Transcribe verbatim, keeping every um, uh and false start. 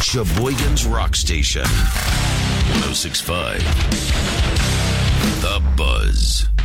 Sheboygan's Rock Station. one oh six point five The Buzz.